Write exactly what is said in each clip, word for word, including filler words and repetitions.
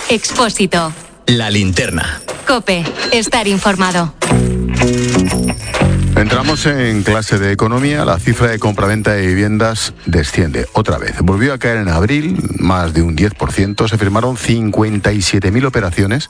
Expósito. La linterna. COPE. Estar informado. Entramos en clase de economía. La cifra de compraventa de viviendas desciende otra vez. Volvió a caer en abril, más de un diez por ciento. Se firmaron cincuenta y siete mil operaciones.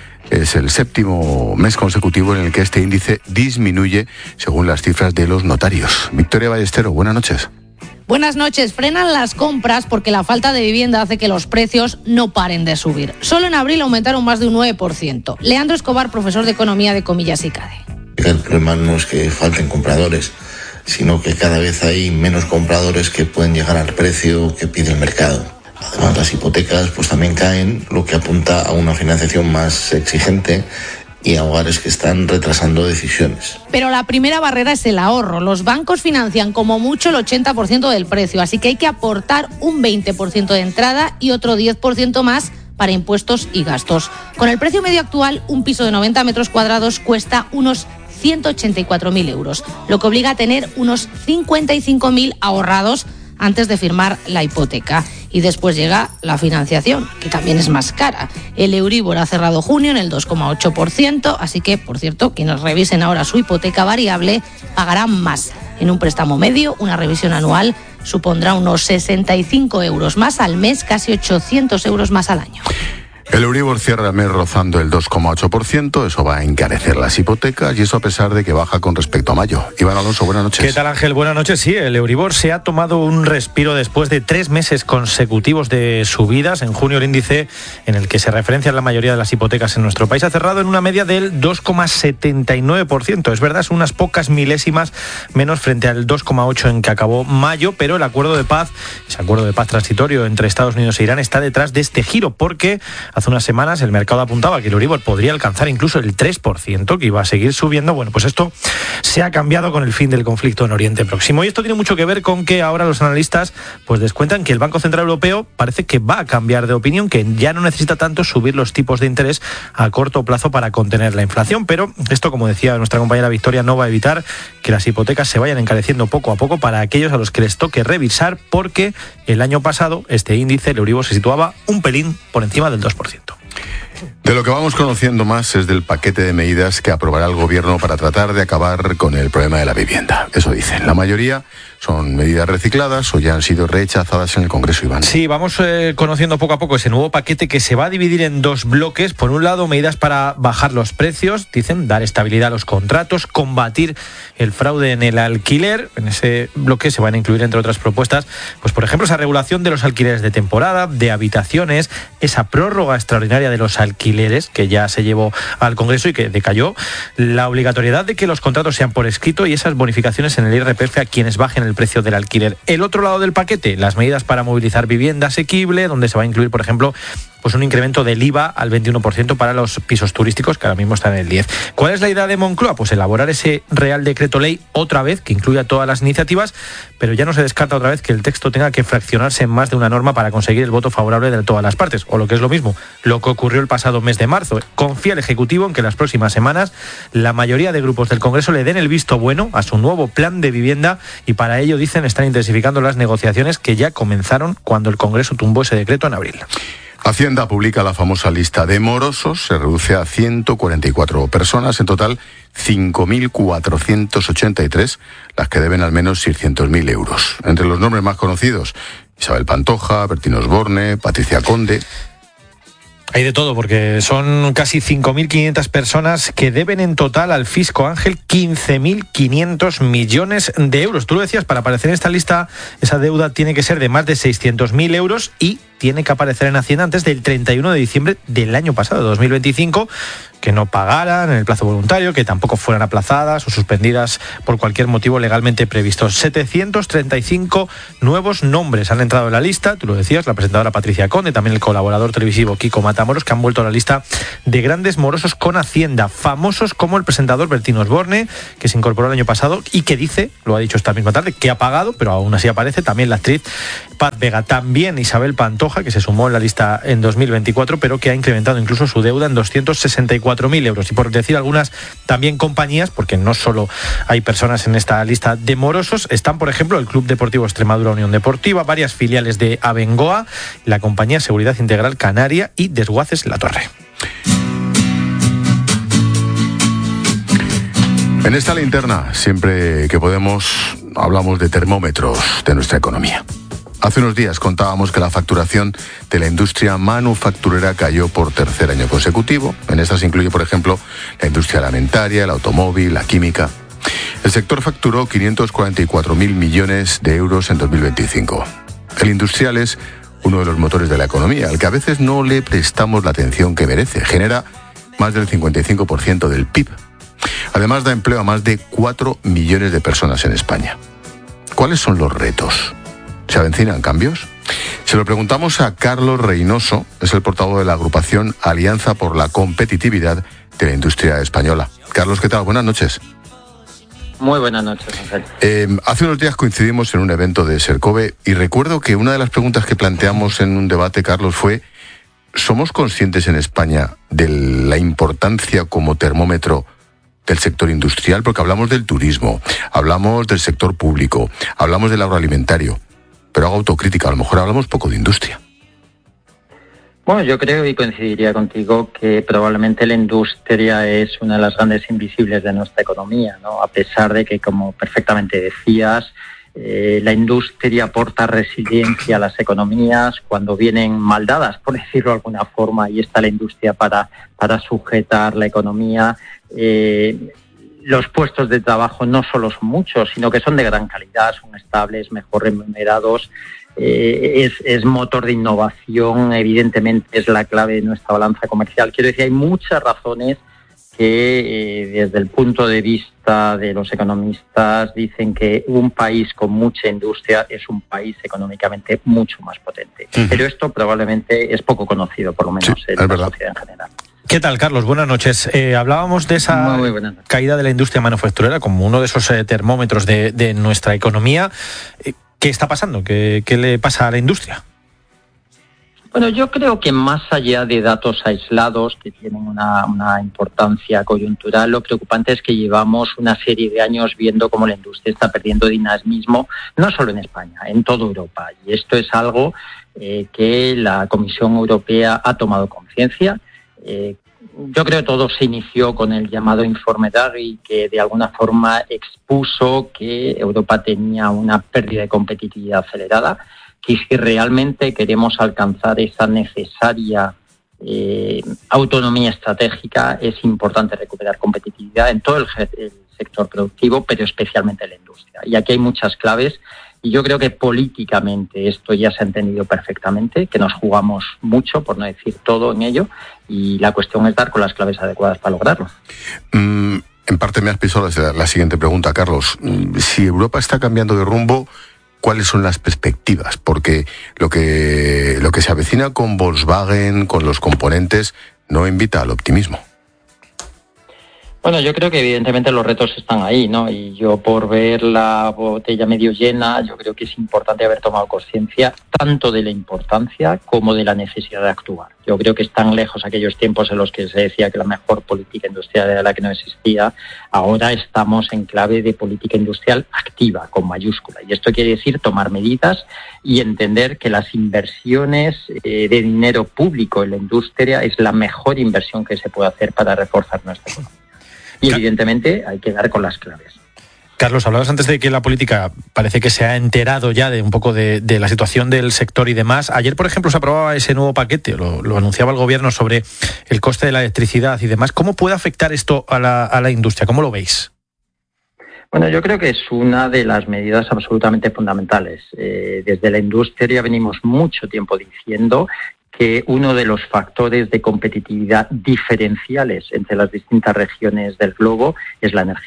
Es el séptimo mes consecutivo en el que este índice disminuye, según las cifras de los notarios. Victoria Ballestero, buenas noches. Buenas noches. Frenan las compras porque la falta de vivienda hace que los precios no paren de subir. Solo en abril aumentaron más de un nueve por ciento. Leandro Escobar, profesor de Economía de Comillas y CADE. El problema no es que falten compradores, sino que cada vez hay menos compradores que pueden llegar al precio que pide el mercado. Además, las hipotecas pues también caen, lo que apunta a una financiación más exigente y a hogares que están retrasando decisiones. Pero la primera barrera es el ahorro. Los bancos financian como mucho el ochenta por ciento del precio, así que hay que aportar un veinte por ciento de entrada y otro diez por ciento más para impuestos y gastos. Con el precio medio actual, un piso de noventa metros cuadrados cuesta unos ciento ochenta y cuatro mil euros, lo que obliga a tener unos cincuenta y cinco mil ahorrados antes de firmar la hipoteca. Y después llega la financiación, que también es más cara. El Euribor ha cerrado junio en el dos coma ocho por ciento, así que, por cierto, quienes revisen ahora su hipoteca variable pagarán más. En un préstamo medio, una revisión anual supondrá unos sesenta y cinco euros más al mes, casi ochocientos euros más al año. El Euribor cierra el mes rozando el dos coma ocho por ciento, eso va a encarecer las hipotecas y eso a pesar de que baja con respecto a mayo. Iván Alonso, buenas noches. ¿Qué tal, Ángel? Buenas noches. Sí, el Euribor se ha tomado un respiro después de tres meses consecutivos de subidas. En junio el índice en el que se referencian la mayoría de las hipotecas en nuestro país ha cerrado en una media del dos coma setenta y nueve por ciento. Es verdad, son unas pocas milésimas menos frente al dos coma ocho por ciento en que acabó mayo, pero el acuerdo de paz, ese acuerdo de paz transitorio entre Estados Unidos e Irán está detrás de este giro, porque hace unas semanas el mercado apuntaba que el Euribor podría alcanzar incluso el tres por ciento, que iba a seguir subiendo. Bueno, pues esto se ha cambiado con el fin del conflicto en Oriente Próximo. Y esto tiene mucho que ver con que ahora los analistas pues descuentan que el Banco Central Europeo parece que va a cambiar de opinión, que ya no necesita tanto subir los tipos de interés a corto plazo para contener la inflación. Pero esto, como decía nuestra compañera Victoria, no va a evitar que las hipotecas se vayan encareciendo poco a poco para aquellos a los que les toque revisar, porque el año pasado este índice, el Euribor, se situaba un pelín por encima del dos por ciento. De lo que vamos conociendo más es del paquete de medidas que aprobará el gobierno para tratar de acabar con el problema de la vivienda. Eso dicen. La mayoría son medidas recicladas o ya han sido rechazadas en el Congreso, Iván. Sí, vamos eh, conociendo poco a poco ese nuevo paquete que se va a dividir en dos bloques. Por un lado, medidas para bajar los precios, dicen, dar estabilidad a los contratos, combatir el fraude en el alquiler. En ese bloque se van a incluir, entre otras propuestas, pues por ejemplo, esa regulación de los alquileres de temporada, de habitaciones, esa prórroga extraordinaria de los alquileres que ya se llevó al Congreso y que decayó, la obligatoriedad de que los contratos sean por escrito y esas bonificaciones en el I R P F a quienes bajen el precio del alquiler. El otro lado del paquete, las medidas para movilizar vivienda asequible, donde se va a incluir, por ejemplo, pues un incremento del I V A al veintiuno por ciento para los pisos turísticos, que ahora mismo están en el diez por ciento. ¿Cuál es la idea de Moncloa? Pues elaborar ese Real Decreto Ley otra vez, que incluya todas las iniciativas, pero ya no se descarta otra vez que el texto tenga que fraccionarse en más de una norma para conseguir el voto favorable de todas las partes, o lo que es lo mismo, lo que ocurrió el pasado mes de marzo. Confía el Ejecutivo en que en las próximas semanas la mayoría de grupos del Congreso le den el visto bueno a su nuevo plan de vivienda y para ello, dicen, están intensificando las negociaciones que ya comenzaron cuando el Congreso tumbó ese decreto en abril. Hacienda publica la famosa lista de morosos, se reduce a ciento cuarenta y cuatro personas, en total cinco mil cuatrocientos ochenta y tres las que deben al menos seiscientos mil euros. Entre los nombres más conocidos, Isabel Pantoja, Bertín Osborne, Patricia Conde. Hay de todo, porque son casi cinco mil quinientas personas que deben en total al fisco, Ángel, quince mil quinientos millones de euros. Tú lo decías, para aparecer en esta lista, esa deuda tiene que ser de más de seiscientos mil euros y tiene que aparecer en Hacienda antes del treinta y uno de diciembre del año pasado, dos mil veinticinco, que no pagaran en el plazo voluntario, que tampoco fueran aplazadas o suspendidas por cualquier motivo legalmente previsto. setecientos treinta y cinco nuevos nombres han entrado en la lista, tú lo decías, la presentadora Patricia Conde, también el colaborador televisivo Kiko Matamoros, que han vuelto a la lista de grandes morosos con Hacienda, famosos como el presentador Bertín Osborne, que se incorporó el año pasado y que dice, lo ha dicho esta misma tarde, que ha pagado, pero aún así aparece, también la actriz Paz Vega, también Isabel Pantoja, que se sumó en la lista en dos mil veinticuatro, pero que ha incrementado incluso su deuda en doscientos sesenta y cuatro cuatro mil euros. Y por decir algunas también compañías, porque no solo hay personas en esta lista de morosos, están, por ejemplo, el Club Deportivo Extremadura Unión Deportiva, varias filiales de Abengoa, la compañía Seguridad Integral Canaria y Desguaces La Torre. En esta linterna, siempre que podemos, hablamos de termómetros de nuestra economía. Hace unos días contábamos que la facturación de la industria manufacturera cayó por tercer año consecutivo. En esta se incluye, por ejemplo, la industria alimentaria, el automóvil, la química. El sector facturó quinientos cuarenta y cuatro mil millones de euros en dos mil veinticinco. El industrial es uno de los motores de la economía, al que a veces no le prestamos la atención que merece. Genera más del cincuenta y cinco por ciento del P I B. Además, da empleo a más de cuatro millones de personas en España. ¿Cuáles son los retos? ¿Se avecinan cambios? Se lo preguntamos a Carlos Reynoso, es el portavoz de la agrupación Alianza por la Competitividad de la Industria Española. Carlos, ¿qué tal? Buenas noches. Muy buenas noches, Ángel. Eh, hace unos días coincidimos en un evento de Sercove y recuerdo que una de las preguntas que planteamos en un debate, Carlos, fue: ¿somos conscientes en España de la importancia como termómetro del sector industrial? Porque hablamos del turismo, hablamos del sector público, hablamos del agroalimentario, pero hago autocrítica, a lo mejor hablamos poco de industria. Bueno, yo creo y coincidiría contigo que probablemente la industria es una de las grandes invisibles de nuestra economía, ¿no? A pesar de que, como perfectamente decías, eh, la industria aporta resiliencia a las economías cuando vienen mal dadas, por decirlo de alguna forma, y está la industria para, para sujetar la economía. Eh, los puestos de trabajo no solo son muchos, sino que son de gran calidad, son estables, mejor remunerados. Eh, es, es motor de innovación, evidentemente es la clave de nuestra balanza comercial. Quiero decir, hay muchas razones que eh, desde el punto de vista de los economistas dicen que un país con mucha industria es un país económicamente mucho más potente. Uh-huh. Pero esto probablemente es poco conocido, por lo menos sí, en la verdad. Sociedad en general. ¿Qué tal, Carlos? Buenas noches. Eh, hablábamos de esa caída de la industria manufacturera como uno de esos eh, termómetros de, de nuestra economía. Eh, ¿Qué está pasando? ¿Qué, ¿Qué le pasa a la industria? Bueno, yo creo que más allá de datos aislados que tienen una, una importancia coyuntural, lo preocupante es que llevamos una serie de años viendo cómo la industria está perdiendo dinamismo, no solo en España, en toda Europa. Y esto es algo eh, que la Comisión Europea ha tomado conciencia. Eh, yo creo que todo se inició con el llamado informe Draghi, que de alguna forma expuso que Europa tenía una pérdida de competitividad acelerada, que si realmente queremos alcanzar esa necesaria eh, autonomía estratégica, es importante recuperar competitividad en todo el, el sector productivo, pero especialmente en la industria. Y aquí hay muchas claves. Y yo creo que políticamente esto ya se ha entendido perfectamente, que nos jugamos mucho, por no decir todo en ello, y la cuestión es dar con las claves adecuadas para lograrlo. Mm, en parte me has pisado la, la siguiente pregunta, Carlos. Si Europa está cambiando de rumbo, ¿cuáles son las perspectivas? Porque lo que, lo que se avecina con Volkswagen, con los componentes, no invita al optimismo. Bueno, yo creo que evidentemente los retos están ahí, ¿no? Y yo, por ver la botella medio llena, yo creo que es importante haber tomado conciencia tanto de la importancia como de la necesidad de actuar. Yo creo que están lejos aquellos tiempos en los que se decía que la mejor política industrial era la que no existía. Ahora estamos en clave de política industrial activa, con mayúscula. Y esto quiere decir tomar medidas y entender que las inversiones eh, de dinero público en la industria es la mejor inversión que se puede hacer para reforzar nuestra economía. Y evidentemente hay que dar con las claves. Carlos, hablabas antes de que la política parece que se ha enterado ya de un poco de, de la situación del sector y demás. Ayer, por ejemplo, se aprobaba ese nuevo paquete, lo, lo anunciaba el gobierno, sobre el coste de la electricidad y demás. ¿Cómo puede afectar esto a la, a la industria? ¿Cómo lo veis? Bueno, yo creo que es una de las medidas absolutamente fundamentales. Eh, desde la industria venimos mucho tiempo diciendo que uno de los factores de competitividad diferenciales entre las distintas regiones del globo es la energía.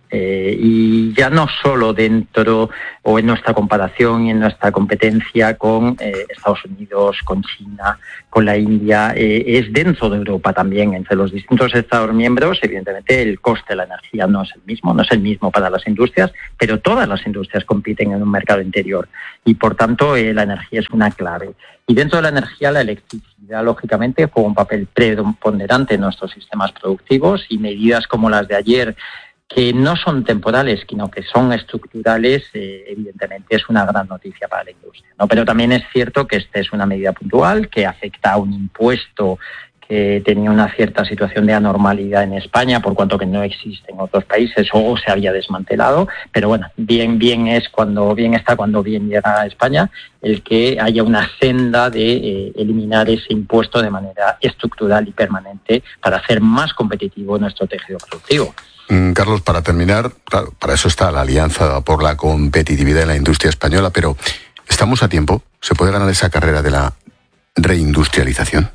Eh, y ya no solo dentro o en nuestra comparación y en nuestra competencia con eh, Estados Unidos, con China, con la India, eh, es dentro de Europa también, entre los distintos Estados miembros. Evidentemente el coste de la energía no es el mismo, no es el mismo para las industrias, pero todas las industrias compiten en un mercado interior y por tanto eh, la energía es una clave. Y dentro de la energía la electricidad lógicamente juega un papel preponderante en nuestros sistemas productivos y medidas como las de ayer, que no son temporales, sino que son estructurales, eh, evidentemente es una gran noticia para la industria, ¿no? Pero también es cierto que esta es una medida puntual que afecta a un impuesto que tenía una cierta situación de anormalidad en España, por cuanto que no existe en otros países o se había desmantelado. Pero bueno, bien bien es cuando bien está cuando bien llega a España el que haya una senda de eh, eliminar ese impuesto de manera estructural y permanente para hacer más competitivo nuestro tejido productivo. Carlos, para terminar, claro, para eso está la Alianza por la Competitividad de la Industria Española, pero ¿estamos a tiempo? ¿Se puede ganar esa carrera de la reindustrialización?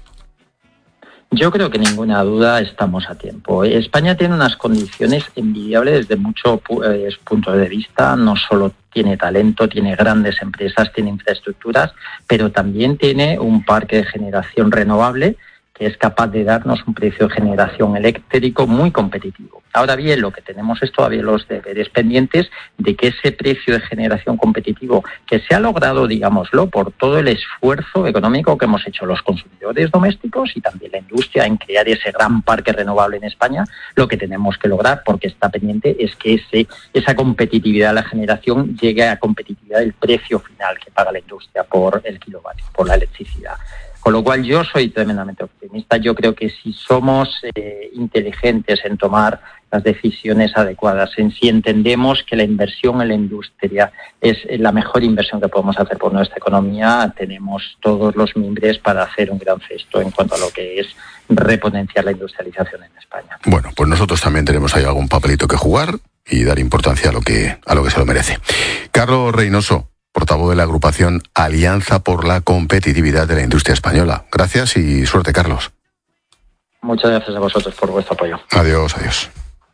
Yo creo que ninguna duda estamos a tiempo. España tiene unas condiciones envidiables desde muchos eh, puntos de vista. No solo tiene talento, tiene grandes empresas, tiene infraestructuras, pero también tiene un parque de generación renovable que es capaz de darnos un precio de generación eléctrico muy competitivo. Ahora bien, lo que tenemos es todavía los deberes pendientes de que ese precio de generación competitivo, que se ha logrado, digámoslo, por todo el esfuerzo económico que hemos hecho los consumidores domésticos y también la industria en crear ese gran parque renovable en España, lo que tenemos que lograr, porque está pendiente, es que ese, esa competitividad de la generación llegue a competitividad del precio final que paga la industria por el kilovatio, por la electricidad. Con lo cual yo soy tremendamente optimista. Yo creo que si somos eh, inteligentes en tomar las decisiones adecuadas, en si entendemos que la inversión en la industria es la mejor inversión que podemos hacer por nuestra economía, tenemos todos los mimbres para hacer un gran gesto en cuanto a lo que es repotenciar la industrialización en España. Bueno, pues nosotros también tenemos ahí algún papelito que jugar y dar importancia a lo que, a lo que se lo merece. Carlos Reynoso, portavoz de la agrupación Alianza por la Competitividad de la Industria Española. Gracias y suerte, Carlos. Muchas gracias a vosotros por vuestro apoyo. Adiós, adiós.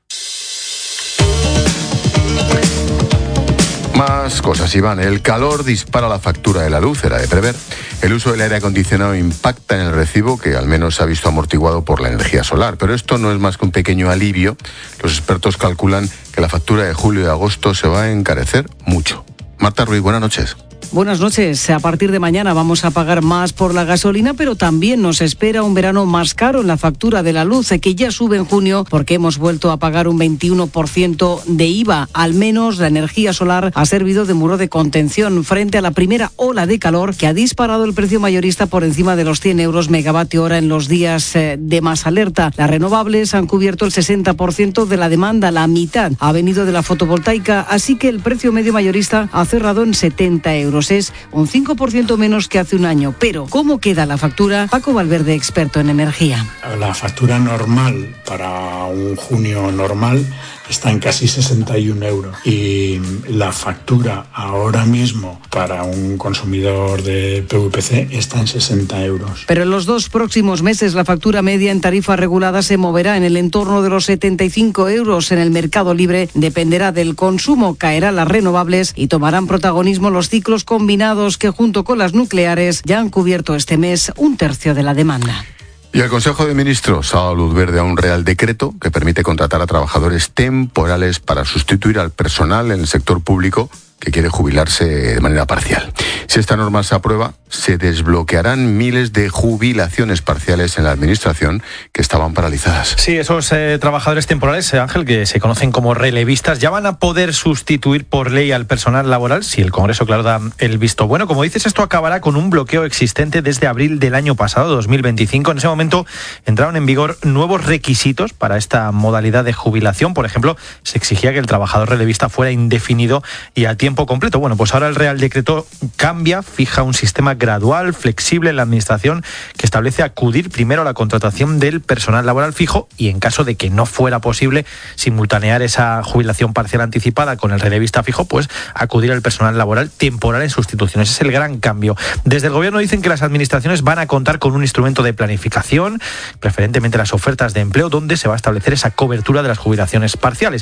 Más cosas, Iván. El calor dispara la factura de la luz, era de prever. El uso del aire acondicionado impacta en el recibo, que al menos se ha visto amortiguado por la energía solar. Pero esto no es más que un pequeño alivio. Los expertos calculan que la factura de julio y agosto se va a encarecer mucho. Marta Ruiz, buenas noches. Buenas noches. A partir de mañana vamos a pagar más por la gasolina, pero también nos espera un verano más caro en la factura de la luz, que ya sube en junio porque hemos vuelto a pagar un veintiuno por ciento de I V A. Al menos la energía solar ha servido de muro de contención frente a la primera ola de calor que ha disparado el precio mayorista por encima de los cien euros megavatio hora en los días de más alerta. Las renovables han cubierto el sesenta por ciento de la demanda, la mitad ha venido de la fotovoltaica, así que el precio medio mayorista ha cerrado en setenta euros. Es un cinco por ciento menos que hace un año. Pero, ¿cómo queda la factura? Paco Valverde, experto en energía. La factura normal para un junio normal está en casi sesenta y un euros y la factura ahora mismo para un consumidor de P V P C está en sesenta euros. Pero en los dos próximos meses la factura media en tarifa regulada se moverá en el entorno de los setenta y cinco euros. En el mercado libre dependerá del consumo, caerán las renovables y tomarán protagonismo los ciclos combinados que junto con las nucleares ya han cubierto este mes un tercio de la demanda. Y el Consejo de Ministros ha dado luz verde a un real decreto que permite contratar a trabajadores temporales para sustituir al personal en el sector público que quiere jubilarse de manera parcial. Si esta norma se aprueba, se desbloquearán miles de jubilaciones parciales en la administración que estaban paralizadas. Sí, esos eh, trabajadores temporales, Ángel, que se conocen como relevistas, ya van a poder sustituir por ley al personal laboral si el Congreso, claro, da el visto bueno. Como dices, esto acabará con un bloqueo existente desde abril del año pasado, dos mil veinticinco. En ese momento entraron en vigor nuevos requisitos para esta modalidad de jubilación. Por ejemplo, se exigía que el trabajador relevista fuera indefinido y a tiempo completo. Bueno, pues ahora el Real Decreto cambia, fija un sistema gradual, flexible en la administración que establece acudir primero a la contratación del personal laboral fijo y en caso de que no fuera posible simultanear esa jubilación parcial anticipada con el relevista fijo, pues acudir al personal laboral temporal en sustitución. Ese es el gran cambio. Desde el Gobierno dicen que las administraciones van a contar con un instrumento de planificación, preferentemente las ofertas de empleo, donde se va a establecer esa cobertura de las jubilaciones parciales.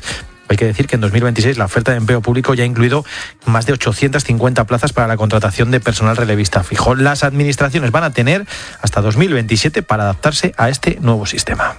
Hay que decir que en dos mil veintiséis la oferta de empleo público ya ha incluido más de ochocientas cincuenta plazas para la contratación de personal relevista fijo. Las administraciones van a tener hasta dos mil veintisiete para adaptarse a este nuevo sistema.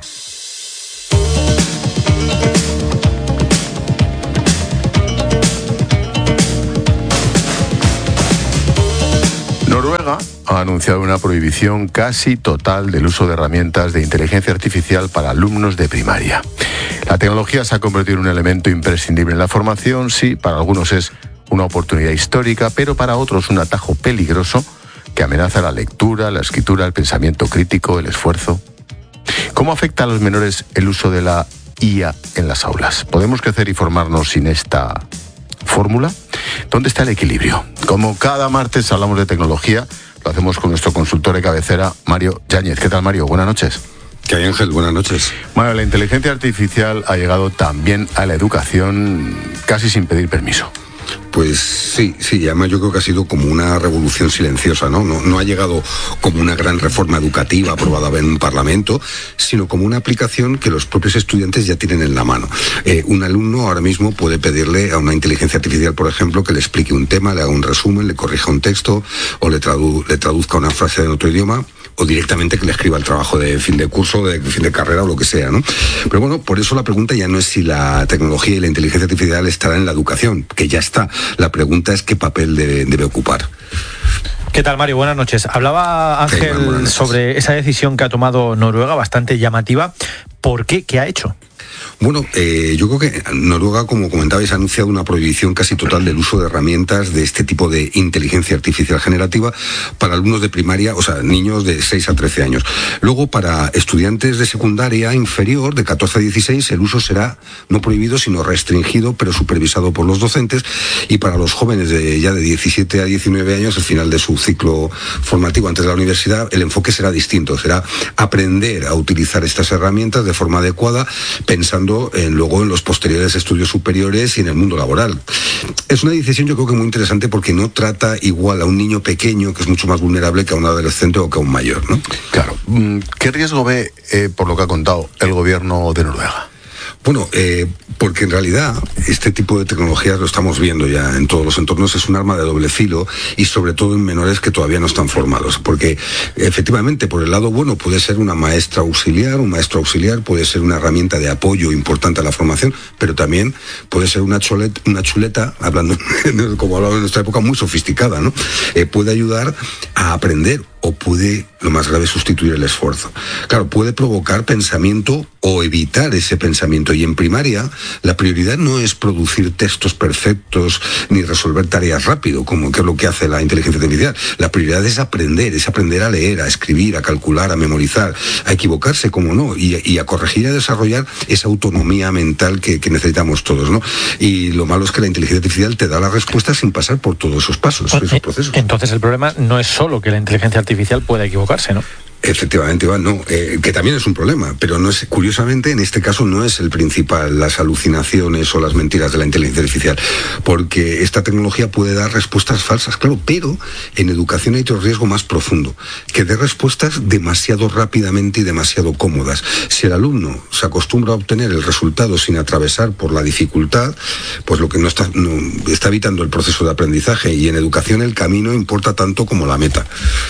Noruega ha anunciado una prohibición casi total del uso de herramientas de inteligencia artificial para alumnos de primaria. La tecnología se ha convertido en un elemento imprescindible en la formación. Sí, para algunos es una oportunidad histórica, pero para otros un atajo peligroso que amenaza la lectura, la escritura, el pensamiento crítico, el esfuerzo. ¿Cómo afecta a los menores el uso de la I A en las aulas? ¿Podemos crecer y formarnos sin esta fórmula? ¿Dónde está el equilibrio? Como cada martes hablamos de tecnología, lo hacemos con nuestro consultor de cabecera, Mario Yáñez. ¿Qué tal, Mario? Buenas noches. ¿Qué hay, Ángel? Buenas noches. Mario, la inteligencia artificial ha llegado también a la educación casi sin pedir permiso. Pues sí, sí, además yo creo que ha sido como una revolución silenciosa, ¿no? No, no ha llegado como una gran reforma educativa aprobada en un parlamento, sino como una aplicación que los propios estudiantes ya tienen en la mano. Eh, un alumno ahora mismo puede pedirle a una inteligencia artificial, por ejemplo, que le explique un tema, le haga un resumen, le corrija un texto o le, tradu- le traduzca una frase en otro idioma, o directamente que le escriba el trabajo de fin de curso, de fin de carrera o lo que sea, ¿no? Pero bueno, por eso la pregunta ya no es si la tecnología y la inteligencia artificial estará en la educación, que ya está. La pregunta es qué papel debe, debe ocupar. ¿Qué tal, Mario? Buenas noches. Hablaba Ángel sí, sobre esa decisión que ha tomado Noruega, bastante llamativa. ¿Por qué? ¿Qué ha hecho? Bueno, eh, yo creo que Noruega, como comentabais, ha anunciado una prohibición casi total del uso de herramientas de este tipo de inteligencia artificial generativa para alumnos de primaria, o sea, niños de seis a trece años. Luego, para estudiantes de secundaria inferior, de catorce a dieciséis, el uso será no prohibido, sino restringido, pero supervisado por los docentes. Y para los jóvenes de ya de diecisiete a diecinueve años, al final de su ciclo formativo antes de la universidad, el enfoque será distinto. Será aprender a utilizar estas herramientas de forma adecuada, pensando en, luego en los posteriores estudios superiores y en el mundo laboral. Es una decisión yo creo que muy interesante porque no trata igual a un niño pequeño, que es mucho más vulnerable, que a un adolescente o que a un mayor, ¿no? Claro. ¿Qué riesgo ve, eh, por lo que ha contado, el gobierno de Noruega? Bueno, eh, porque en realidad este tipo de tecnologías, lo estamos viendo ya en todos los entornos, es un arma de doble filo y sobre todo en menores que todavía no están formados, porque efectivamente por el lado bueno puede ser una maestra auxiliar, un maestro auxiliar, puede ser una herramienta de apoyo importante a la formación, pero también puede ser una chuleta, una chuleta hablando como hablaba en nuestra época, muy sofisticada, ¿no? Eh, puede ayudar a aprender o puede, lo más grave, sustituir el esfuerzo. Claro, puede provocar pensamiento o evitar ese pensamiento. Y en primaria, la prioridad no es producir textos perfectos ni resolver tareas rápido, como que es lo que hace la inteligencia artificial. La prioridad es aprender, es aprender a leer, a escribir, a calcular, a memorizar, a equivocarse, como no, y, y a corregir y a desarrollar esa autonomía mental que, que necesitamos todos, ¿no? Y lo malo es que la inteligencia artificial te da la respuesta sin pasar por todos esos pasos, esos procesos. Entonces el problema no es solo que la inteligencia artificial pueda equivocarse, ¿no? Efectivamente, Iván, no, eh, que también es un problema, pero no es, curiosamente, en este caso no es el principal las alucinaciones o las mentiras de la inteligencia artificial, porque esta tecnología puede dar respuestas falsas, claro, pero en educación hay otro riesgo más profundo, que dé respuestas demasiado rápidamente y demasiado cómodas. Si el alumno se acostumbra a obtener el resultado sin atravesar por la dificultad, pues lo que no está, no, está evitando el proceso de aprendizaje, y en educación el camino importa tanto como la meta.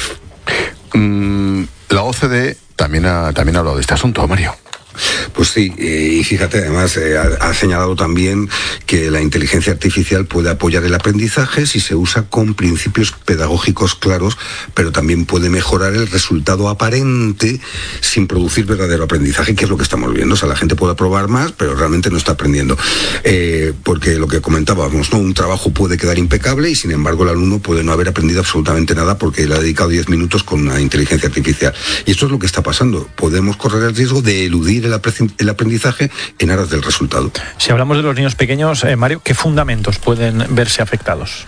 Mm, la O C D E también ha, también ha hablado de este asunto, Mario. Pues sí, eh, y fíjate, además eh, ha, ha señalado también que la inteligencia artificial puede apoyar el aprendizaje si se usa con principios pedagógicos claros, pero también puede mejorar el resultado aparente sin producir verdadero aprendizaje, que es lo que estamos viendo. O sea, la gente puede aprobar más, pero realmente no está aprendiendo. Eh, porque lo que comentábamos, ¿no? Un trabajo puede quedar impecable y sin embargo el alumno puede no haber aprendido absolutamente nada porque le ha dedicado diez minutos con una inteligencia artificial. Y esto es lo que está pasando. Podemos correr el riesgo de eludir el aprendizaje en aras del resultado. Si hablamos de los niños pequeños, eh, Mario, ¿qué fundamentos pueden verse afectados?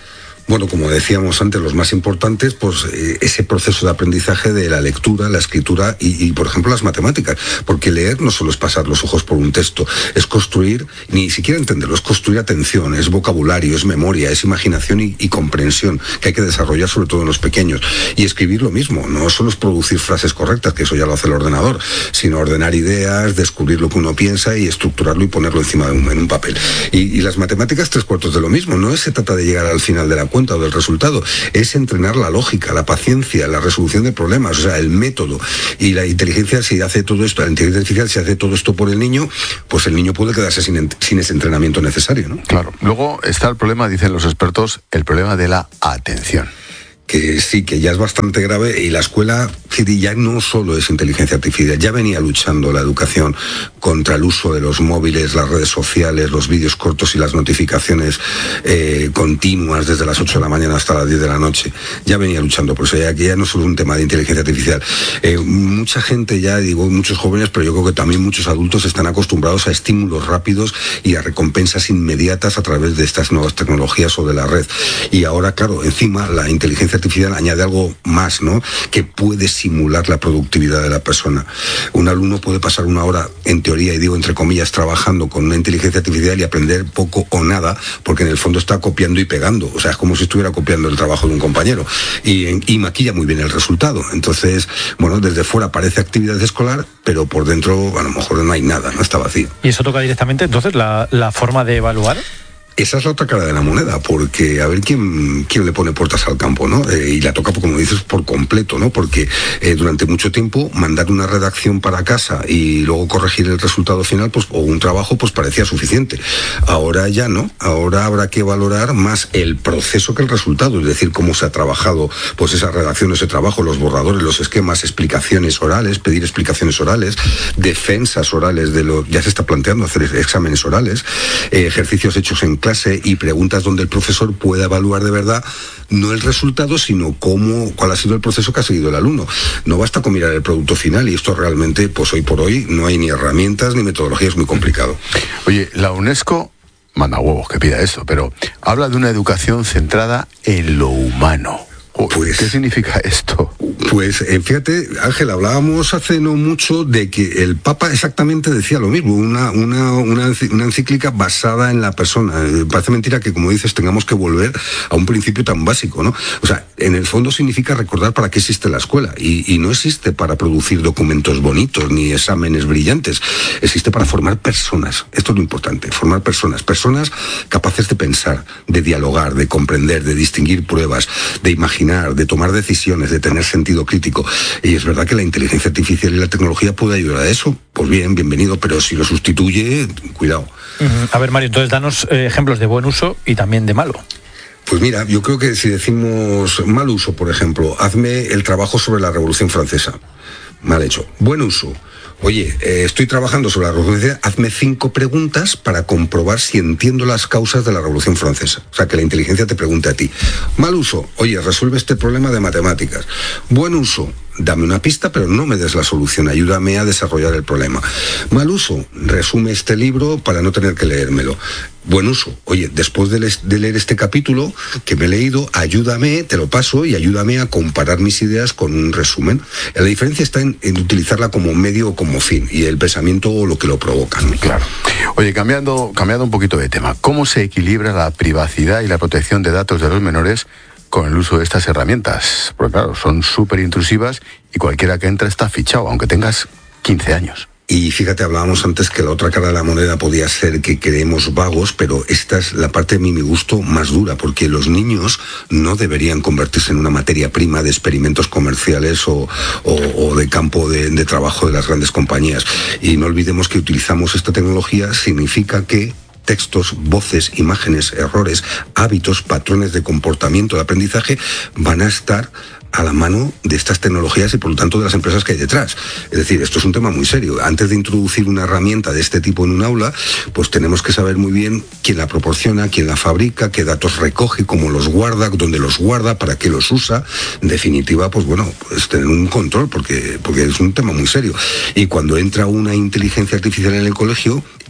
Bueno, como decíamos antes, los más importantes, pues eh, ese proceso de aprendizaje de la lectura, la escritura y, y, por ejemplo, las matemáticas. Porque leer no solo es pasar los ojos por un texto, es construir, ni siquiera entenderlo, es construir atención, es vocabulario, es memoria, es imaginación y, y comprensión, que hay que desarrollar sobre todo en los pequeños. Y escribir lo mismo, no solo es producir frases correctas, que eso ya lo hace el ordenador, sino ordenar ideas, descubrir lo que uno piensa y estructurarlo y ponerlo encima de un, en un papel. Y, y las matemáticas, tres cuartos de lo mismo. No se trata de llegar al final de la cuenta o del resultado, es entrenar la lógica, la paciencia, la resolución de problemas, o sea, el método. Y la inteligencia, si hace todo esto, la inteligencia artificial, si hace todo esto por el niño, pues el niño puede quedarse sin, sin ese entrenamiento necesario, ¿no? Claro. Luego está el problema, dicen los expertos, el problema de la atención. Que sí, que ya es bastante grave, y la escuela ya no solo es inteligencia artificial, ya venía luchando la educación contra el uso de los móviles, las redes sociales, los vídeos cortos y las notificaciones eh, continuas desde las ocho de la mañana hasta las diez de la noche. Ya venía luchando por eso, ya que ya no es solo un tema de inteligencia artificial. Eh, mucha gente ya, digo, muchos jóvenes, pero yo creo que también muchos adultos están acostumbrados a estímulos rápidos y a recompensas inmediatas a través de estas nuevas tecnologías o de la red. Y ahora, claro, encima la inteligencia artificial añade algo más, ¿no? Que puede simular la productividad de la persona. Un alumno puede pasar una hora, en teoría, y digo entre comillas, trabajando con una inteligencia artificial y aprender poco o nada, porque en el fondo está copiando y pegando. O sea, es como si estuviera copiando el trabajo de un compañero. Y, y maquilla muy bien el resultado. Entonces, bueno, desde fuera parece actividad escolar, pero por dentro a lo mejor no hay nada, no está vacío. ¿Y eso toca directamente, entonces, la, la forma de evaluar? Esa es la otra cara de la moneda, porque a ver quién, quién le pone puertas al campo, ¿no? Eh, y la toca, como dices, por completo, ¿no? Porque eh, durante mucho tiempo mandar una redacción para casa y luego corregir el resultado final, pues, o un trabajo, pues parecía suficiente. Ahora ya no, ahora habrá que valorar más el proceso que el resultado, es decir, cómo se ha trabajado, pues esa redacción, ese trabajo, los borradores, los esquemas, explicaciones orales, pedir explicaciones orales, defensas orales de lo, ya se está planteando hacer exámenes orales, eh, ejercicios hechos en clase y preguntas donde el profesor pueda evaluar de verdad no el resultado, sino cómo, cuál ha sido el proceso que ha seguido el alumno. No basta con mirar el producto final, y esto realmente, pues hoy por hoy, no hay ni herramientas ni metodología, es muy complicado. Oye, la UNESCO manda huevos que pida esto, pero habla de una educación centrada en lo humano. Pues, ¿qué significa esto? Pues eh, fíjate, Ángel, hablábamos hace no mucho de que el Papa exactamente decía lo mismo, una, una, una, una encíclica basada en la persona. Eh, parece mentira que, como dices, tengamos que volver a un principio tan básico, ¿no? O sea, en el fondo significa recordar para qué existe la escuela, y, y no existe para producir documentos bonitos ni exámenes brillantes, existe para formar personas. Esto es lo importante, formar personas, personas capaces de pensar, de dialogar, de comprender, de distinguir pruebas, de imaginar, de tomar decisiones, de tener sentido crítico. Y es verdad que la inteligencia artificial y la tecnología puede ayudar a eso. Pues bien, bienvenido, pero si lo sustituye, cuidado. Uh-huh. A ver, Mario, entonces danos eh, ejemplos de buen uso y también de malo. Pues mira, yo creo que si decimos mal uso, por ejemplo, hazme el trabajo sobre la Revolución Francesa. Mal hecho. Buen uso. Oye, eh, estoy trabajando sobre la Revolución Francesa, hazme cinco preguntas para comprobar si entiendo las causas de la Revolución Francesa. O sea, que la inteligencia te pregunte a ti. Mal uso, oye, resuelve este problema de matemáticas. Buen uso, dame una pista, pero no me des la solución, ayúdame a desarrollar el problema. Mal uso, resume este libro para no tener que leérmelo. Buen uso, oye, después de, les, de leer este capítulo que me he leído, ayúdame, te lo paso, y ayúdame a comparar mis ideas con un resumen. La diferencia está en, en utilizarla como medio o como fin, y el pensamiento o lo que lo provoca, ¿no? Claro. Oye, cambiando, cambiando un poquito de tema, ¿cómo se equilibra la privacidad y la protección de datos de los menores con el uso de estas herramientas? Porque claro, son súper intrusivas y cualquiera que entra está fichado, aunque tengas quince años. Y fíjate, hablábamos antes que la otra cara de la moneda podía ser que creemos vagos, pero esta es la parte, de mi, mi gusto, más dura, porque los niños no deberían convertirse en una materia prima de experimentos comerciales o, o, o de campo de, de trabajo de las grandes compañías. Y no olvidemos que utilizamos esta tecnología, significa que textos, voces, imágenes, errores, hábitos, patrones de comportamiento, de aprendizaje, van a estar a la mano de estas tecnologías y por lo tanto de las empresas que hay detrás. Es decir, esto es un tema muy serio. Antes de introducir una herramienta de este tipo en un aula, pues tenemos que saber muy bien quién la proporciona, quién la fabrica, qué datos recoge, cómo los guarda, dónde los guarda, para qué los usa. En definitiva, pues bueno, pues tener un control, porque, porque es un tema muy serio. Y cuando entra una inteligencia artificial en el colegio,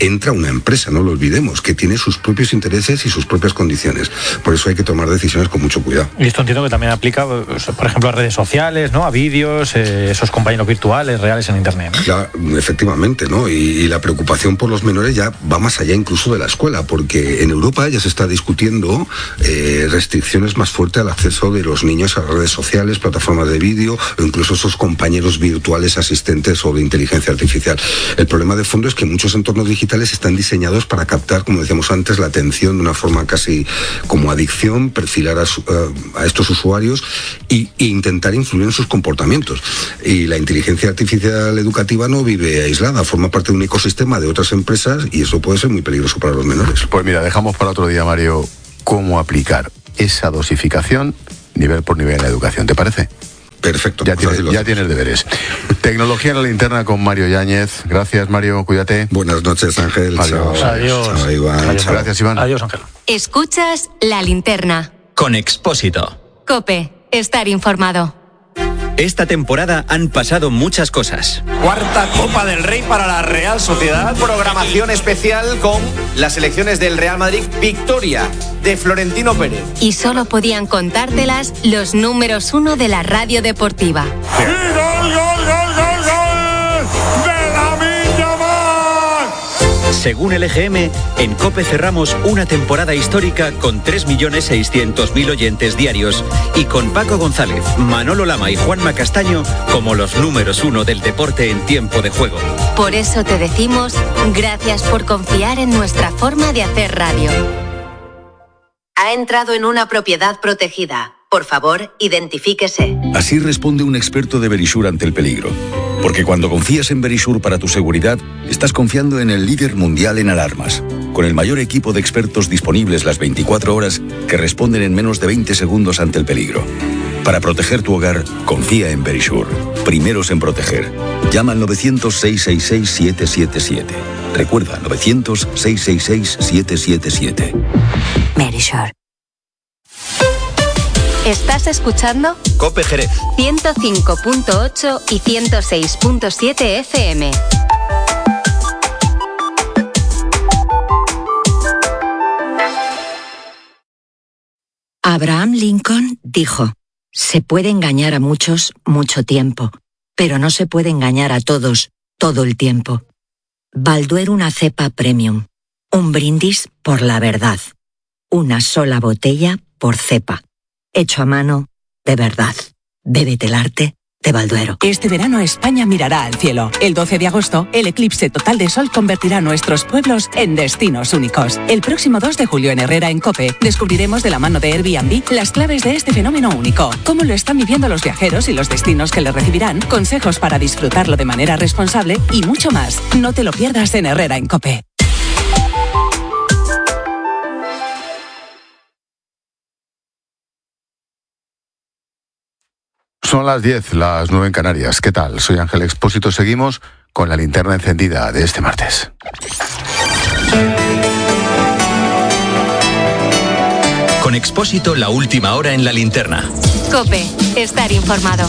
entra una empresa, no lo olvidemos, que tiene sus propios intereses y sus propias condiciones. Por eso hay que tomar decisiones con mucho cuidado. Y esto entiendo que también aplica, por ejemplo, a redes sociales, ¿no? A vídeos, eh, esos compañeros virtuales reales en Internet, ¿no? Claro, efectivamente, ¿no? Y, y la preocupación por los menores ya va más allá incluso de la escuela, porque en Europa ya se está discutiendo eh, restricciones más fuertes al acceso de los niños a redes sociales, plataformas de vídeo o incluso esos compañeros virtuales asistentes o de inteligencia artificial. El problema de fondo es que muchos entornos digitales están diseñados para captar, como decíamos antes, la atención de una forma casi como adicción, perfilar a, su, a estos usuarios y, e intentar influir en sus comportamientos. Y la inteligencia artificial educativa no vive aislada, forma parte de un ecosistema de otras empresas y eso puede ser muy peligroso para los menores. Pues mira, dejamos para otro día, Mario, cómo aplicar esa dosificación nivel por nivel en la educación. ¿Te parece? Perfecto. Ya, tienes, ya tienes deberes. Tecnología en la linterna con Mario Yáñez. Gracias, Mario. Cuídate. Buenas noches, Ángel. Adiós. Chao. Adiós. Chao, Iván. Adiós. Chao. Gracias, Iván. Adiós, Ángel. Escuchas La Linterna. Con Expósito. COPE. Estar informado. Esta temporada han pasado muchas cosas. Cuarta Copa del Rey para la Real Sociedad. Programación especial con las selecciones del Real Madrid. Victoria de Florentino Pérez. Y solo podían contártelas los números uno de la radio deportiva. ¡Y gol, gol, gol, gol, gol! ¡De Lamine Yamal! Según el E G M, en COPE cerramos una temporada histórica con tres millones seiscientos mil oyentes diarios y con Paco González, Manolo Lama y Juanma Castaño como los números uno del deporte en tiempo de juego. Por eso te decimos gracias por confiar en nuestra forma de hacer radio. Ha entrado en una propiedad protegida. Por favor, identifíquese. Así responde un experto de Verisure ante el peligro. Porque cuando confías en Verisure para tu seguridad, estás confiando en el líder mundial en alarmas, con el mayor equipo de expertos disponibles las veinticuatro horas que responden en menos de veinte segundos ante el peligro. Para proteger tu hogar, confía en Verisure. Primeros en proteger. Llama al novecientos, seiscientos sesenta y seis, siete siete siete. Recuerda, novecientos, seiscientos sesenta y seis, siete siete siete. Verisure. ¿Estás escuchando? COPE Jerez. ciento cinco punto ocho y ciento seis punto siete F M. Abraham Lincoln dijo: se puede engañar a muchos mucho tiempo, pero no se puede engañar a todos todo el tiempo. Balduero una cepa premium. Un brindis por la verdad. Una sola botella por cepa. Hecho a mano, de verdad. Bébete el arte de Balduero. Este verano España mirará al cielo. El doce de agosto, el eclipse total de sol convertirá nuestros pueblos en destinos únicos. El próximo dos de julio en Herrera, en COPE, descubriremos de la mano de Airbnb las claves de este fenómeno único. Cómo lo están viviendo los viajeros y los destinos que le recibirán, consejos para disfrutarlo de manera responsable y mucho más. No te lo pierdas en Herrera, en COPE. Son las diez, las nueve en Canarias. ¿Qué tal? Soy Ángel Expósito. Seguimos con la linterna encendida de este martes. Con Expósito, la última hora en la linterna. COPE. Estar informado.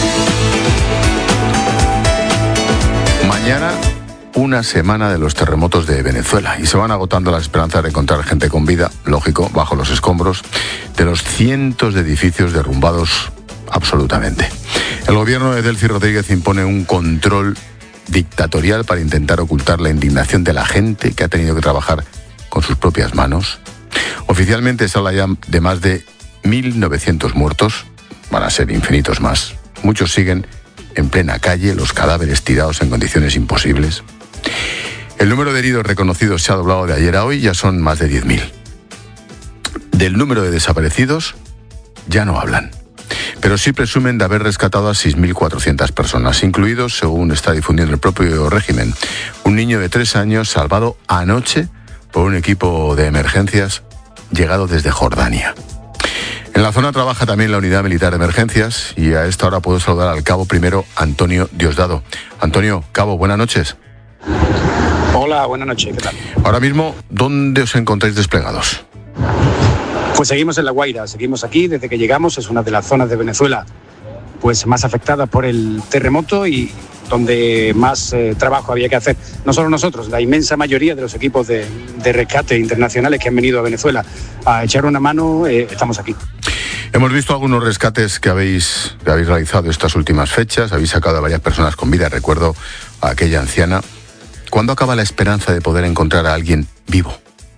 Mañana, una semana de los terremotos de Venezuela y se van agotando las esperanzas de encontrar gente con vida, lógico, bajo los escombros de los cientos de edificios derrumbados absolutamente. El gobierno de Delcy Rodríguez impone un control dictatorial para intentar ocultar la indignación de la gente que ha tenido que trabajar con sus propias manos. Oficialmente se habla ya de más de mil novecientos muertos, van a ser infinitos más. Muchos siguen en plena calle, los cadáveres tirados en condiciones imposibles. El número de heridos reconocidos se ha doblado de ayer a hoy, ya son más de diez mil. Del número de desaparecidos ya no hablan, pero sí presumen de haber rescatado a seis mil cuatrocientas personas, incluidos, según está difundiendo el propio régimen, un niño de tres años salvado anoche por un equipo de emergencias llegado desde Jordania. En la zona trabaja también la Unidad Militar de Emergencias y a esta hora puedo saludar al cabo primero Antonio Diosdado. Antonio, cabo, buenas noches. Hola, buenas noches, ¿qué tal? Ahora mismo, ¿dónde os encontráis desplegados? Pues seguimos en La Guaira, seguimos aquí desde que llegamos, es una de las zonas de Venezuela pues más afectadas por el terremoto y donde más eh, trabajo había que hacer. No solo nosotros, la inmensa mayoría de los equipos de, de rescate internacionales que han venido a Venezuela a echar una mano, eh, estamos aquí. Hemos visto algunos rescates que habéis, que habéis realizado estas últimas fechas, habéis sacado a varias personas con vida, recuerdo a aquella anciana. ¿Cuándo acaba la esperanza de poder encontrar a alguien vivo?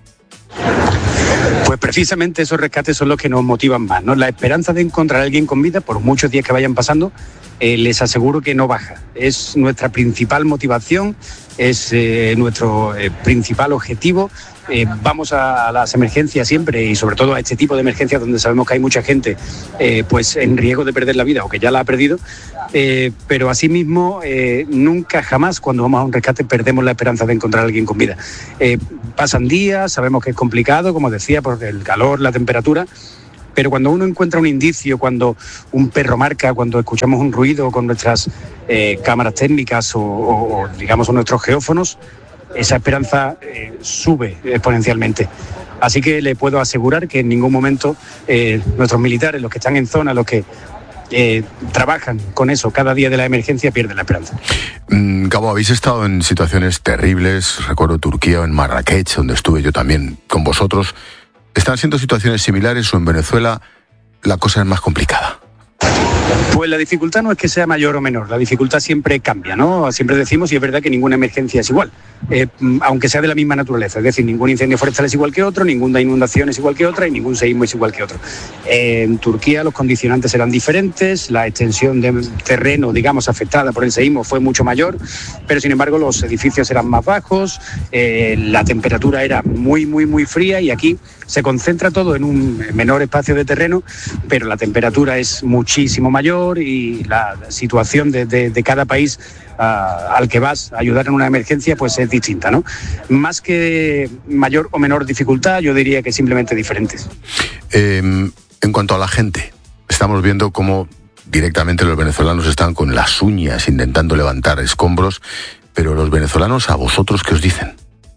Pues precisamente esos rescates son los que nos motivan más, ¿no? La esperanza de encontrar a alguien con vida, por muchos días que vayan pasando, eh, les aseguro que no baja. Es nuestra principal motivación, es eh, nuestro eh, principal objetivo. Eh, vamos a, a las emergencias siempre y sobre todo a este tipo de emergencias donde sabemos que hay mucha gente eh, pues en riesgo de perder la vida o que ya la ha perdido, eh, pero asimismo eh, nunca jamás cuando vamos a un rescate perdemos la esperanza de encontrar a alguien con vida. Eh, pasan días, sabemos que es complicado, como decía, por el calor, la temperatura, pero cuando uno encuentra un indicio, cuando un perro marca, cuando escuchamos un ruido con nuestras eh, cámaras técnicas o, o, o digamos nuestros geófonos, esa esperanza eh, sube exponencialmente. Así que le puedo asegurar que en ningún momento eh, nuestros militares, los que están en zona, los que eh, trabajan con eso cada día de la emergencia, pierden la esperanza. Mm, Cabo, habéis estado en situaciones terribles, recuerdo Turquía o en Marrakech, donde estuve yo también con vosotros. ¿Están siendo situaciones similares o en Venezuela la cosa es más complicada? Pues la dificultad no es que sea mayor o menor, la dificultad siempre cambia, ¿no? Siempre decimos, y es verdad que ninguna emergencia es igual, eh, aunque sea de la misma naturaleza, es decir, ningún incendio forestal es igual que otro, ninguna inundación es igual que otra y ningún seísmo es igual que otro. Eh, en Turquía los condicionantes eran diferentes, la extensión de terreno, digamos, afectada por el seísmo fue mucho mayor, pero sin embargo los edificios eran más bajos, eh, la temperatura era muy, muy, muy fría y aquí se concentra todo en un menor espacio de terreno, pero la temperatura es muchísimo mayor y la situación de, de, de cada país uh, al que vas a ayudar en una emergencia pues es distinta, ¿no? Más que mayor o menor dificultad, yo diría que simplemente diferentes. Eh, en cuanto a la gente, estamos viendo cómo directamente los venezolanos están con las uñas intentando levantar escombros, pero los venezolanos, ¿a vosotros qué os dicen?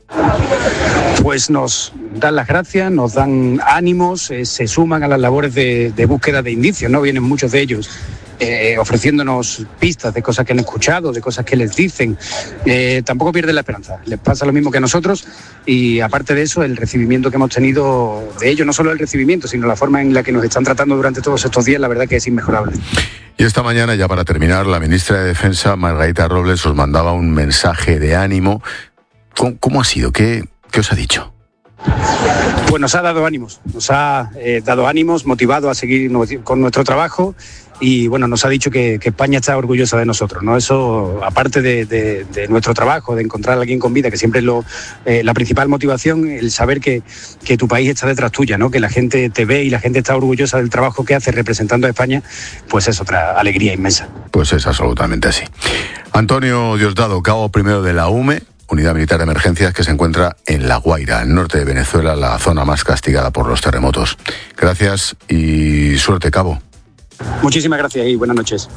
Pues nos dan las gracias, nos dan ánimos, eh, se suman a las labores de, de búsqueda de indicios, ¿no? Vienen muchos de ellos eh, ofreciéndonos pistas de cosas que han escuchado, de cosas que les dicen. Eh, tampoco pierden la esperanza, les pasa lo mismo que a nosotros y aparte de eso, el recibimiento que hemos tenido de ellos, no solo el recibimiento, sino la forma en la que nos están tratando durante todos estos días, la verdad que es inmejorable. Y esta mañana, ya para terminar, la ministra de Defensa, Margarita Robles, os mandaba un mensaje de ánimo. ¿Cómo, cómo ha sido? ¿Qué, qué os ha dicho? Pues nos ha dado ánimos, nos ha eh, dado ánimos, motivado a seguir no, con nuestro trabajo y bueno, nos ha dicho que, que España está orgullosa de nosotros, ¿no? Eso, aparte de, de, de nuestro trabajo, de encontrar a alguien con vida, que siempre es lo, eh, la principal motivación, el saber que, que tu país está detrás tuya, ¿no? Que la gente te ve y la gente está orgullosa del trabajo que haces representando a España, pues es otra alegría inmensa. Pues es absolutamente así. Antonio Diosdado, cabo primero de la U M E, Unidad Militar de Emergencias, que se encuentra en La Guaira, al norte de Venezuela, la zona más castigada por los terremotos. Gracias y suerte, cabo. Muchísimas gracias y buenas noches.